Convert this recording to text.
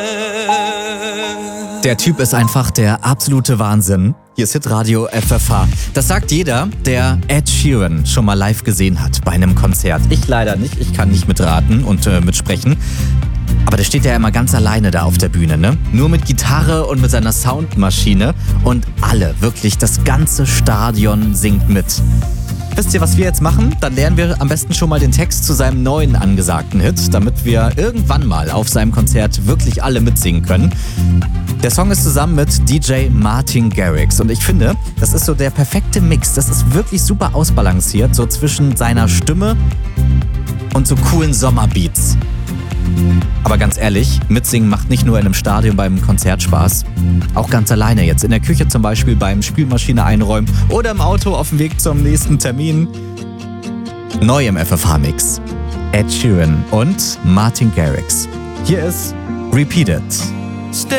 Der Typ ist einfach der absolute Wahnsinn. Hier ist Hitradio FFH. Das sagt jeder, der Ed Sheeran schon mal live gesehen hat bei einem Konzert. Ich leider nicht, ich kann nicht mitraten und mitsprechen. Aber der steht ja immer ganz alleine da auf der Bühne, ne? Nur mit Gitarre und mit seiner Soundmaschine. Und alle, wirklich das ganze Stadion singt mit. Wisst ihr, was wir jetzt machen? Dann lernen wir am besten schon mal den Text zu seinem neuen angesagten Hit, damit wir irgendwann mal auf seinem Konzert wirklich alle mitsingen können. Der Song ist zusammen mit DJ Martin Garrix und ich finde, das ist so der perfekte Mix. Das ist wirklich super ausbalanciert, so zwischen seiner Stimme und so coolen Sommerbeats. Aber ganz ehrlich, mitsingen macht nicht nur in einem Stadion beim Konzert Spaß. Auch ganz alleine jetzt. In der Küche zum Beispiel beim Spülmaschine einräumen oder im Auto auf dem Weg zum nächsten Termin. Neu im FFH-Mix. Ed Sheeran und Martin Garrix. Hier ist Repeat It.